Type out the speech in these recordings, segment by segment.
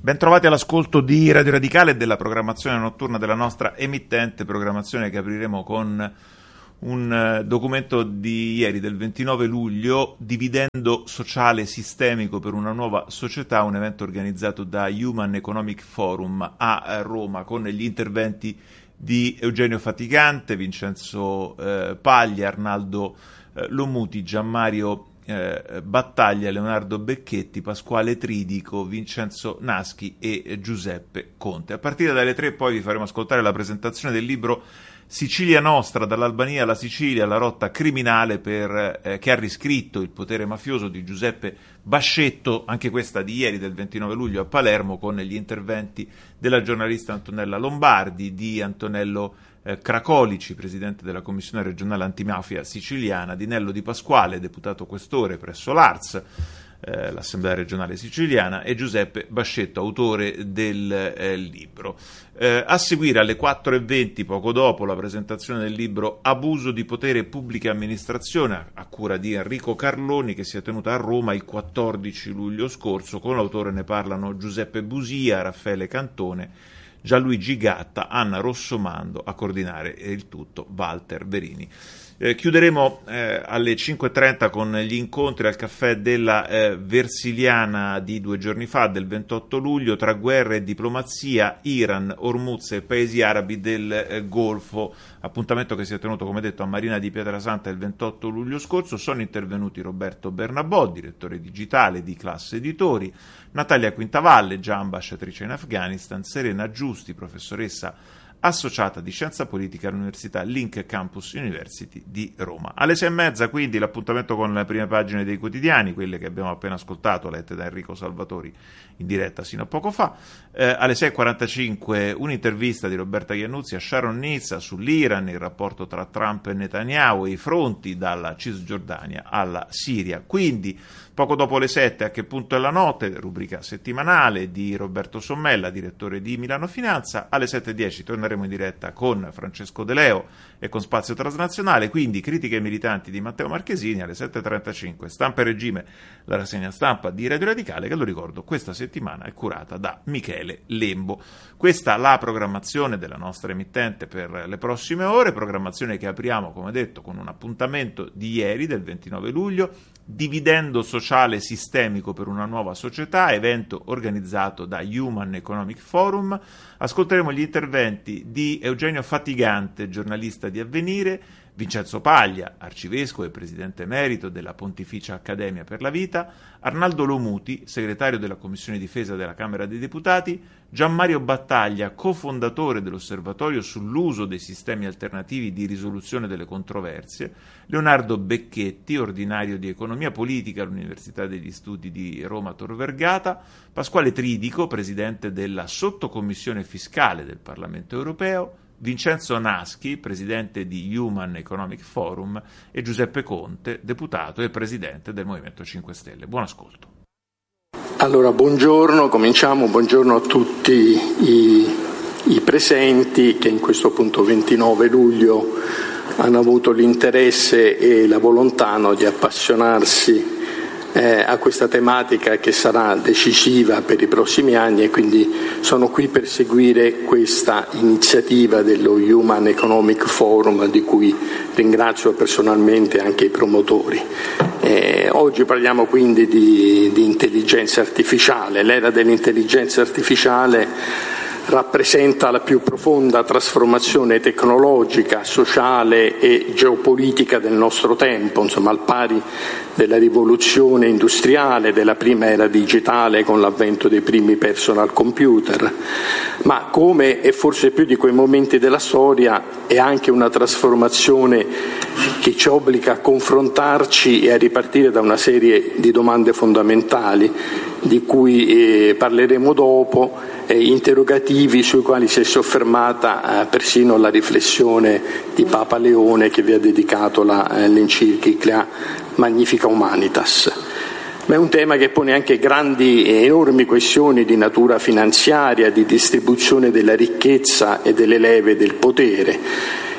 Bentrovati all'ascolto di Radio Radicale e della programmazione notturna della nostra emittente, programmazione che apriremo con un documento di ieri, del 29 luglio, Dividendo sociale sistemico per una nuova società, un evento organizzato da Human Economic Forum a Roma, con gli interventi di Eugenio Faticante, Vincenzo Paglia, Arnaldo Lomuti, Gianmario Battaglia, Leonardo Becchetti, Pasquale Tridico, Vincenzo Naschi e Giuseppe Conte. A partire dalle 3 poi vi faremo ascoltare la presentazione del libro Sicilia Nostra, dall'Albania alla Sicilia, la rotta criminale, che ha riscritto il potere mafioso, di Giuseppe Bascetto, anche questa di ieri, del 29 luglio a Palermo, con gli interventi della giornalista Antonella Lombardi, di Antonello Cracolici, presidente della Commissione regionale antimafia siciliana, di Nello Di Pasquale, deputato questore presso l'ARS, l'Assemblea regionale siciliana, e Giuseppe Bascetto, autore del libro. A seguire alle 4:20, poco dopo, la presentazione del libro Abuso di potere e pubblica amministrazione, a cura di Enrico Carloni, che si è tenuta a Roma il 14 luglio scorso. Con l'autore ne parlano Giuseppe Busia, Raffaele Cantone, Gianluigi Gatta, Anna Rossomando, a coordinare il tutto Walter Verini. Chiuderemo alle 5:30 con gli incontri al caffè della Versiliana di 2 giorni fa, del 28 luglio, tra guerra e diplomazia, Iran, Hormuz e paesi arabi del Golfo, appuntamento che si è tenuto, come detto, a Marina di Pietrasanta il 28 luglio scorso. Sono intervenuti Roberto Bernabò, direttore digitale di Classe Editori, Natalia Quintavalle, già ambasciatrice in Afghanistan, Serena Giusti, professoressa associata di Scienza Politica all'Università Link Campus University di Roma. Alle 6:30, quindi, l'appuntamento con le prime pagine dei quotidiani, quelle che abbiamo appena ascoltato, lette da Enrico Salvatori in diretta sino a poco fa. Alle 6:45 un'intervista di Roberta Iannuzzi a Sharon Nizza sull'Iran, il rapporto tra Trump e Netanyahu e i fronti dalla Cisgiordania alla Siria. Quindi, poco dopo le 7, A che punto è la notte, rubrica settimanale di Roberto Sommella, direttore di Milano Finanza. Alle 7:10 torneremo in diretta con Francesco De Leo e con Spazio Transnazionale, quindi Critiche militanti di Matteo Marchesini. Alle 7:35 Stampa e Regime, la rassegna stampa di Radio Radicale, che, lo ricordo, questa settimana è curata da Michele Lembo. Questa la programmazione della nostra emittente per le prossime ore, programmazione che apriamo, come detto, con un appuntamento di ieri, del 29 luglio, Dividendo sociale sistemico per una nuova società, evento organizzato da Human Economic Forum. Ascolteremo gli interventi di Eugenio Faticante, giornalista di Avvenire, Vincenzo Paglia, arcivescovo e presidente emerito della Pontificia Accademia per la Vita, Arnaldo Lomuti, segretario della Commissione Difesa della Camera dei Deputati, Gianmario Battaglia, cofondatore dell'Osservatorio sull'uso dei sistemi alternativi di risoluzione delle controversie, Leonardo Becchetti, ordinario di Economia Politica all'Università degli Studi di Roma Tor Vergata, Pasquale Tridico, presidente della Sottocommissione Fiscale del Parlamento Europeo, Vincenzo Naschi, presidente di Human Economic Forum, e Giuseppe Conte, deputato e presidente del Movimento 5 Stelle. Buon ascolto. Allora, buongiorno, cominciamo. Buongiorno a tutti i presenti che in questo punto 29 luglio hanno avuto l'interesse e la volontà di appassionarsi a questa tematica che sarà decisiva per i prossimi anni, e quindi sono qui per seguire questa iniziativa dello Human Economic Forum, di cui ringrazio personalmente anche i promotori. Oggi parliamo quindi di intelligenza artificiale. L'era dell'intelligenza artificiale rappresenta la più profonda trasformazione tecnologica, sociale e geopolitica del nostro tempo, al pari della rivoluzione industriale, della prima era digitale con l'avvento dei primi personal computer. Ma come, e forse più di quei momenti della storia, è anche una trasformazione che ci obbliga a confrontarci e a ripartire da una serie di domande fondamentali, di cui parleremo dopo, interrogativi sui quali si è soffermata persino la riflessione di Papa Leone, che vi ha dedicato l'enciclica Magnifica Humanitas. Ma è un tema che pone anche grandi e enormi questioni di natura finanziaria, di distribuzione della ricchezza e delle leve del potere.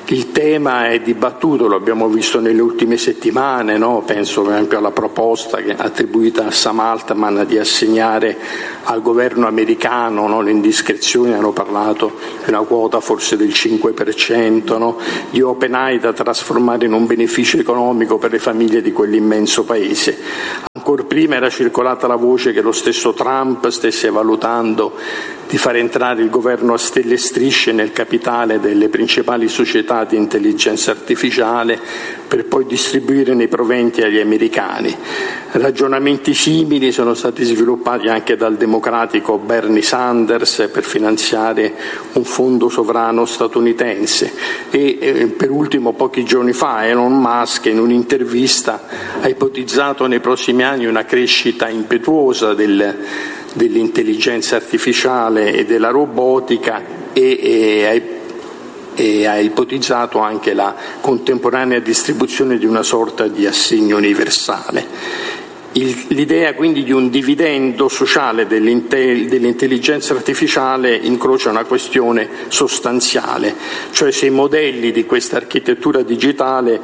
Il tema è dibattuto, lo abbiamo visto nelle ultime settimane, no? Penso per esempio alla proposta che è attribuita a Sam Altman di assegnare al governo americano, no? Le indiscrezioni hanno parlato di una quota forse del 5%, no? Di OpenAI da trasformare in un beneficio economico per le famiglie di quell'immenso paese. Ancora prima era circolata la voce che lo stesso Trump stesse valutando di far entrare il governo a stelle e strisce nel capitale delle principali società di intelligenza artificiale per poi distribuire nei proventi agli americani. Ragionamenti simili sono stati sviluppati anche dal democratico Bernie Sanders per finanziare un fondo sovrano statunitense e per ultimo pochi giorni fa Elon Musk in un'intervista ha ipotizzato nei prossimi anni una crescita impetuosa dell'intelligenza artificiale e della robotica e ha ipotizzato anche la contemporanea distribuzione di una sorta di assegno universale. L'idea quindi di un dividendo sociale dell'intelligenza artificiale incrocia una questione sostanziale, cioè se i modelli di questa architettura digitale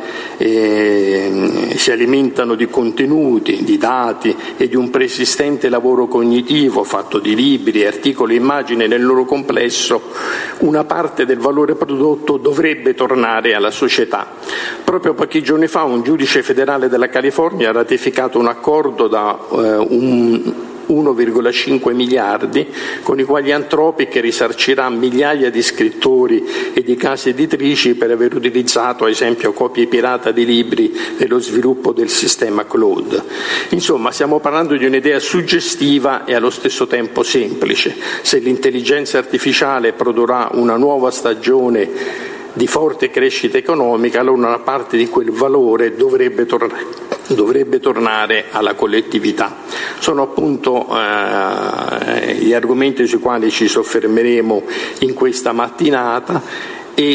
si alimentano di contenuti, di dati e di un preesistente lavoro cognitivo fatto di libri, articoli, immagini nel loro complesso, una parte del valore prodotto dovrebbe tornare alla società. Proprio pochi giorni fa un giudice federale della California ha ratificato un accordo da 1,5 miliardi con i quali Anthropic risarcirà migliaia di scrittori e di case editrici per aver utilizzato, ad esempio, copie pirata di libri nello sviluppo del sistema Claude. Insomma, stiamo parlando di un'idea suggestiva e allo stesso tempo semplice. Se l'intelligenza artificiale produrrà una nuova stagione di forte crescita economica, allora una parte di quel valore dovrebbe tornare alla collettività. Sono appunto gli argomenti sui quali ci soffermeremo in questa mattinata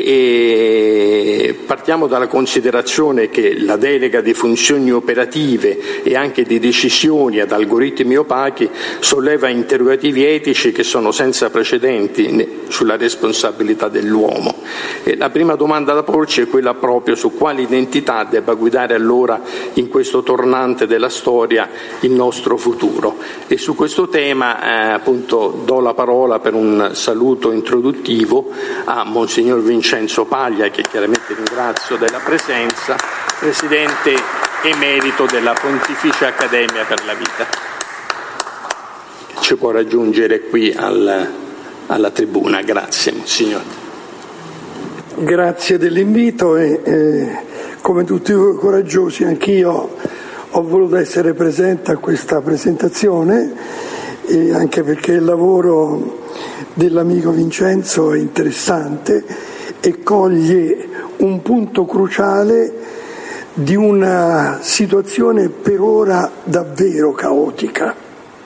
e partiamo dalla considerazione che la delega di funzioni operative e anche di decisioni ad algoritmi opachi solleva interrogativi etici che sono senza precedenti sulla responsabilità dell'uomo. La prima domanda da porci è quella proprio su quale identità debba guidare allora in questo tornante della storia il nostro futuro. E su questo tema appunto do la parola per un saluto introduttivo a Monsignor Vincenzo Paglia, che chiaramente ringrazio della presenza, Presidente emerito della Pontificia Accademia per la Vita, che ci può raggiungere qui alla tribuna. Grazie, Monsignore. Grazie dell'invito e come tutti voi coraggiosi anch'io ho voluto essere presente a questa presentazione, e anche perché il lavoro dell'amico Vincenzo è interessante e coglie un punto cruciale di una situazione per ora davvero caotica.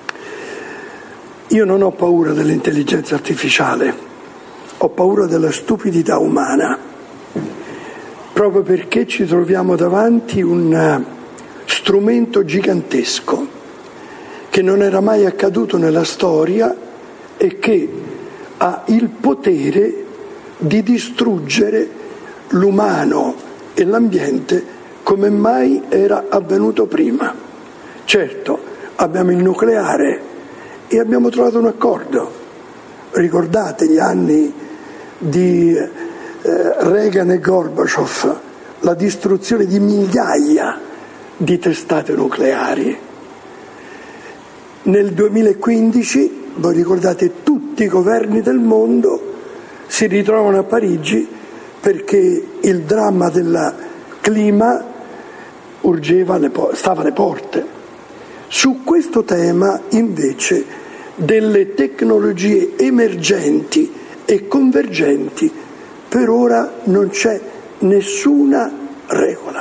Io non ho paura dell'intelligenza artificiale, ho paura della stupidità umana, proprio perché ci troviamo davanti un strumento gigantesco che non era mai accaduto nella storia e che ha il potere di distruggere l'umano e l'ambiente come mai era avvenuto prima. Certo, abbiamo il nucleare e abbiamo trovato un accordo. Ricordate gli anni di Reagan e Gorbaciov, la distruzione di migliaia di testate nucleari. Nel 2015, voi ricordate, tutti i governi del mondo si ritrovano a Parigi perché il dramma del clima stava alle porte. Su questo tema, invece, delle tecnologie emergenti e convergenti, per ora non c'è nessuna regola.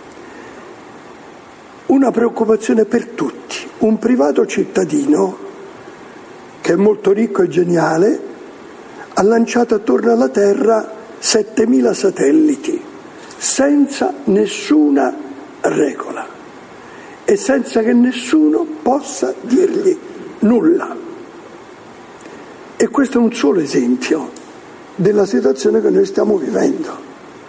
Una preoccupazione per tutti. Un privato cittadino, che è molto ricco e geniale, ha lanciato attorno alla Terra 7.000 satelliti, senza nessuna regola e senza che nessuno possa dirgli nulla. E questo è un solo esempio della situazione che noi stiamo vivendo.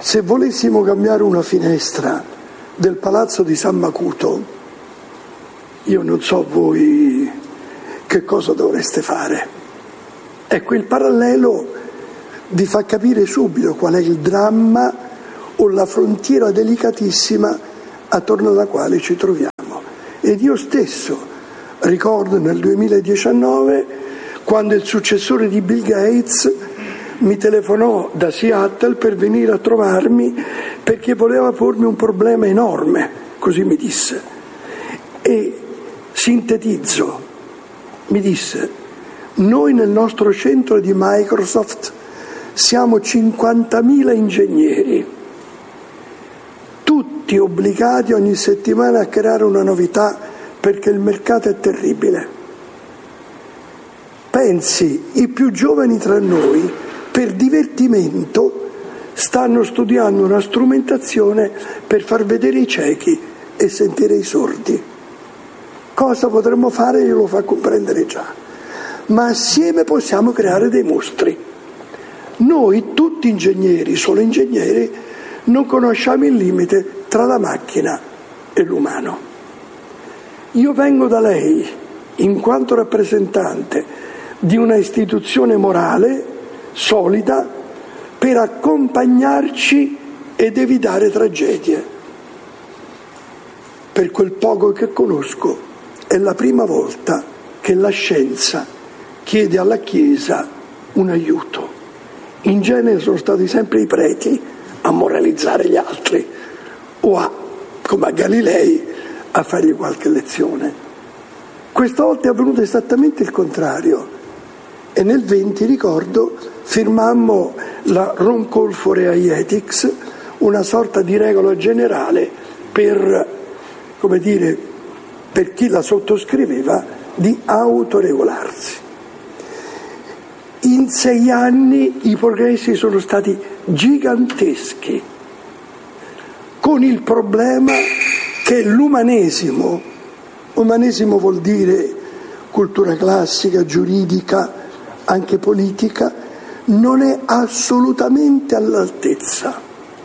se volessimo cambiare una finestra del palazzo di San Macuto, io non so voi che cosa dovreste fare. Ecco, il parallelo vi fa capire subito qual è il dramma o la frontiera delicatissima attorno alla quale ci troviamo. Ed io stesso ricordo nel 2019, quando il successore di Bill Gates mi telefonò da Seattle per venire a trovarmi perché voleva pormi un problema enorme, così mi disse. E sintetizzo, mi disse: noi nel nostro centro di Microsoft siamo 50.000 ingegneri, tutti obbligati ogni settimana a creare una novità perché il mercato è terribile. Pensi, i più giovani tra noi, per divertimento, stanno studiando una strumentazione per far vedere i ciechi e sentire i sordi. Cosa potremmo fare? Io lo fa comprendere già. Ma assieme possiamo creare dei mostri. Noi, tutti ingegneri, solo ingegneri, non conosciamo il limite tra la macchina e l'umano. Io vengo da lei, in quanto rappresentante di una istituzione morale solida, per accompagnarci ed evitare tragedie. Per quel poco che conosco, è la prima volta che la scienza chiede alla Chiesa un aiuto. In genere sono stati sempre i preti a moralizzare gli altri o come a Galilei, a fargli qualche lezione. Questa volta è avvenuto esattamente il contrario. E nel 20, ricordo, firmammo la Rome Call for AI Ethics, una sorta di regola generale per, come dire, per chi la sottoscriveva, di autoregolarsi. In 6 anni i progressi sono stati giganteschi, con il problema che l'umanesimo vuol dire cultura classica, giuridica, anche politica, non è assolutamente all'altezza.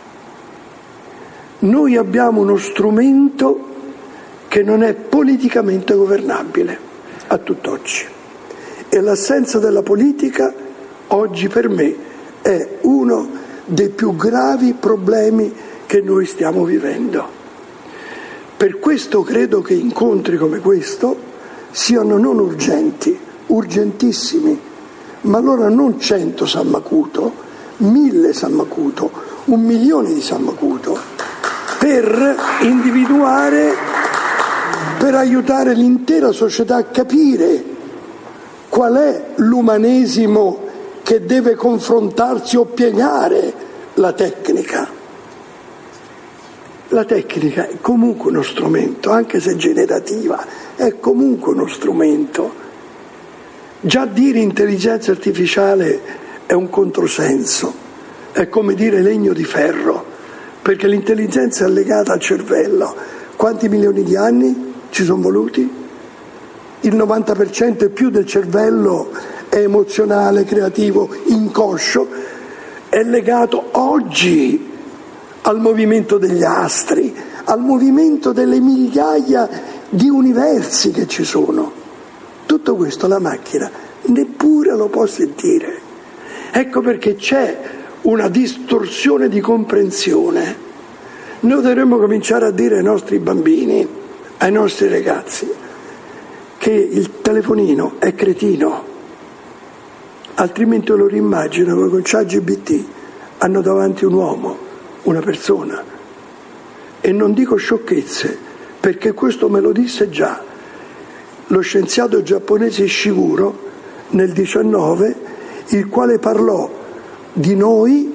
Noi abbiamo uno strumento che non è politicamente governabile a tutt'oggi, e l'assenza della politica oggi per me è uno dei più gravi problemi che noi stiamo vivendo. Per questo credo che incontri come questo siano non urgenti, urgentissimi. Ma allora non 100 San Macuto, 1000 San Macuto, 1 milione di San Macuto, per individuare, per aiutare l'intera società a capire qual è l'umanesimo che deve confrontarsi o piegare la tecnica. La tecnica è comunque uno strumento, anche se generativa, è comunque uno strumento. Già dire intelligenza artificiale è un controsenso, è come dire legno di ferro, perché l'intelligenza è legata al cervello. Quanti milioni di anni ci sono voluti? Il 90% e più del cervello è emozionale, creativo, inconscio, è legato oggi al movimento degli astri, al movimento delle migliaia di universi che ci sono. Tutto questo la macchina neppure lo può sentire. Ecco perché c'è una distorsione di comprensione. Noi dovremmo cominciare a dire ai nostri bambini, ai nostri ragazzi, che il telefonino è cretino, altrimenti loro immaginano che con ChatGPT hanno davanti un uomo, una persona. E non dico sciocchezze, perché questo me lo disse già lo scienziato giapponese Shiguro nel 19, il quale parlò di noi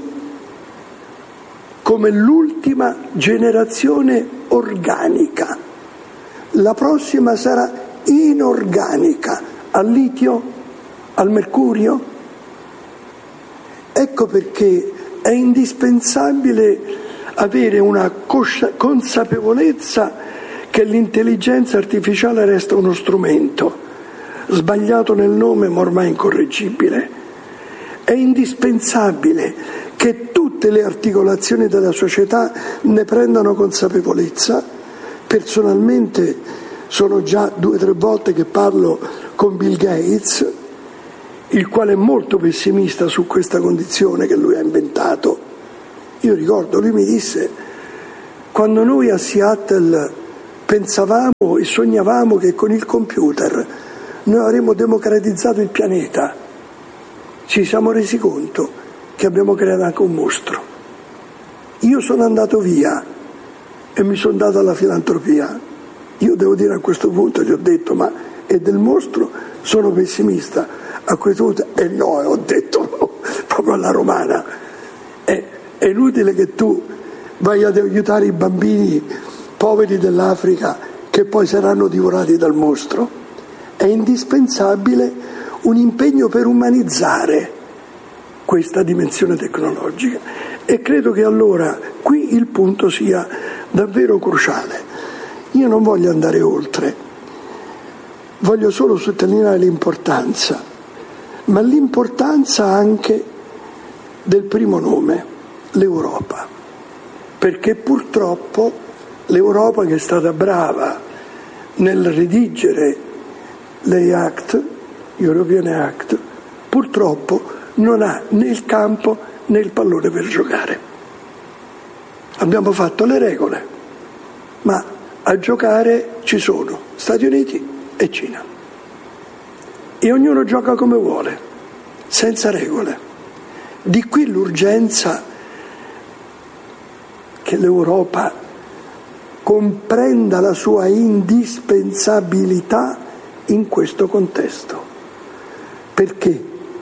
come l'ultima generazione organica. La prossima sarà inorganica, al litio, al mercurio. Ecco perché è indispensabile avere una consapevolezza che l'intelligenza artificiale resta uno strumento, sbagliato nel nome ma ormai incorreggibile. È indispensabile che tutte le articolazioni della società ne prendano consapevolezza. Personalmente sono già 2 o 3 volte che parlo con Bill Gates, il quale è molto pessimista su questa condizione che lui ha inventato. Io ricordo, lui mi disse, quando noi a Seattle pensavamo e sognavamo che con il computer noi avremmo democratizzato il pianeta, ci siamo resi conto che abbiamo creato anche un mostro. Io sono andato via e mi sono dato alla filantropia. Io devo dire, a questo punto gli ho detto, ma è del mostro? Sono pessimista. A questo punto, no, ho detto no, proprio alla romana. È inutile che tu vai ad aiutare i bambini poveri dell'Africa che poi saranno divorati dal mostro. È indispensabile un impegno per umanizzare questa dimensione tecnologica, e credo che allora qui il punto sia davvero cruciale. Io non voglio andare oltre, voglio solo sottolineare l'importanza, ma l'importanza anche del primo nome, l'Europa, perché purtroppo l'Europa, che è stata brava nel redigere l'European Act, purtroppo non ha né il campo né il pallone per giocare. Abbiamo fatto le regole, ma a giocare ci sono Stati Uniti e Cina, e ognuno gioca come vuole, senza regole. Di qui l'urgenza che l'Europa comprenda la sua indispensabilità in questo contesto, perché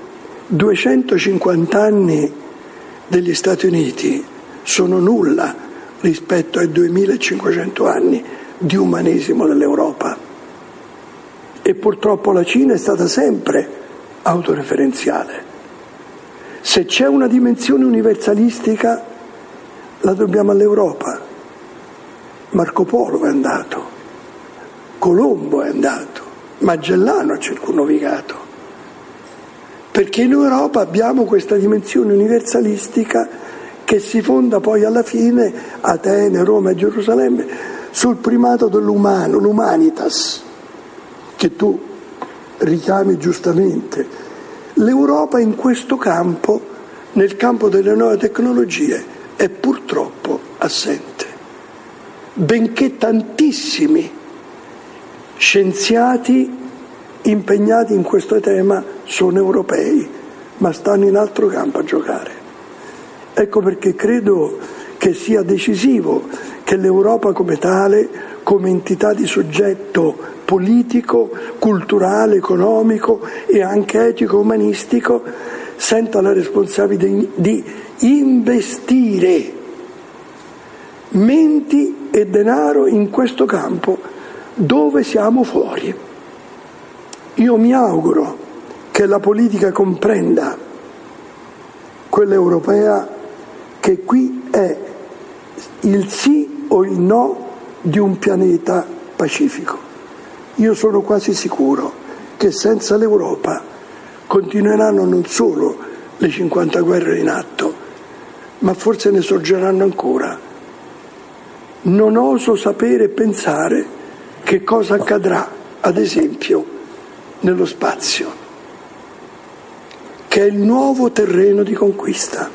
250 anni degli Stati Uniti sono nulla rispetto ai 2500 anni di umanesimo dell'Europa, e purtroppo la Cina è stata sempre autoreferenziale. Se c'è una dimensione universalistica la dobbiamo all'Europa. Marco Polo è andato, Colombo è andato, Magellano ha circumnavigato, perché in Europa abbiamo questa dimensione universalistica che si fonda poi alla fine, Atene, Roma e Gerusalemme, sul primato dell'umano, l'humanitas, che tu richiami giustamente. L'Europa in questo campo, nel campo delle nuove tecnologie, è purtroppo assente, benché tantissimi scienziati impegnati in questo tema sono europei, ma stanno in altro campo a giocare. Ecco perché credo che sia decisivo che l'Europa come tale, come entità di soggetto politico, culturale, economico e anche etico-umanistico, senta la responsabilità di investire menti e denaro in questo campo dove siamo fuori. Io mi auguro che la politica comprenda, quella europea, che qui è il sì o il no di un pianeta pacifico. Io sono quasi sicuro che senza l'Europa continueranno non solo le 50 guerre in atto, ma forse ne sorgeranno ancora. Non oso sapere e pensare che cosa accadrà, ad esempio, nello spazio, che è il nuovo terreno di conquista.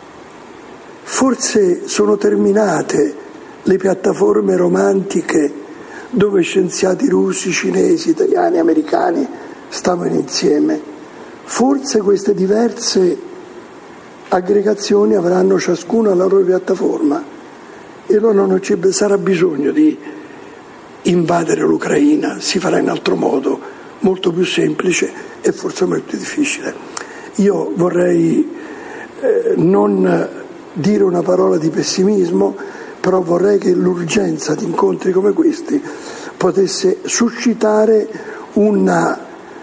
Forse sono terminate le piattaforme romantiche dove scienziati russi, cinesi, italiani, americani stavano insieme. Forse queste diverse aggregazioni avranno ciascuna la loro piattaforma, e allora non ci sarà bisogno di invadere l'Ucraina, si farà in altro modo, molto più semplice e forse molto più difficile. Io vorrei non dire una parola di pessimismo, però vorrei che l'urgenza di incontri come questi potesse suscitare una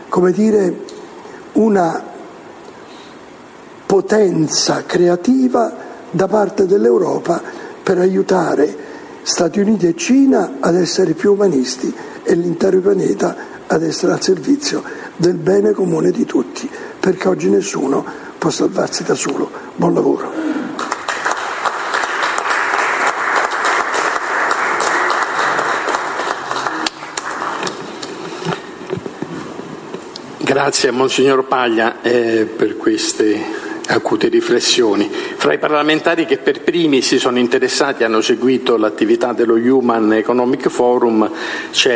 potenza creativa da parte dell'Europa per aiutare Stati Uniti e Cina ad essere più umanisti e l'intero pianeta ad essere al servizio del bene comune di tutti, perché oggi nessuno può salvarsi da solo. Buon lavoro. Grazie a Monsignor Paglia per queste acute riflessioni. Fra i parlamentari che per primi si sono interessati e hanno seguito l'attività dello Human Economic Forum c'è